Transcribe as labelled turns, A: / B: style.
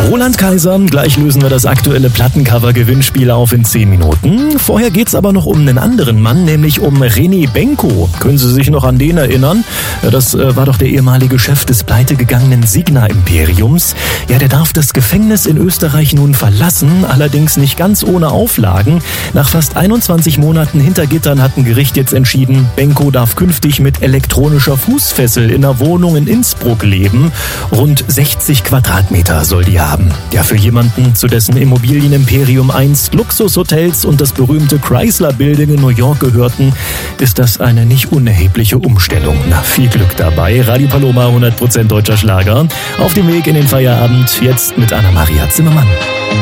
A: Roland Kaiser, gleich lösen wir das aktuelle Plattencover-Gewinnspiel auf in 10 Minuten. Vorher geht's aber noch um einen anderen Mann, nämlich um René Benko. Können Sie sich noch an den erinnern? Das war doch der ehemalige Chef des pleitegegangenen Signa-Imperiums. Ja, der darf das Gefängnis in Österreich nun verlassen, allerdings nicht ganz ohne Auflagen. Nach fast 21 Monaten hinter Gittern hat ein Gericht jetzt entschieden, Benko darf künftig mit elektronischer Fußfessel in einer Wohnung in Innsbruck leben. Rund 60 Quadratmeter soll die haben. Ja, für jemanden, zu dessen Immobilienimperium einst Luxushotels und das berühmte Chrysler Building in New York gehörten, ist das eine nicht unerhebliche Umstellung. Na, viel Glück dabei. Radio Paloma, 100% deutscher Schlager. Auf dem Weg in den Feierabend, jetzt mit Anna-Maria Zimmermann.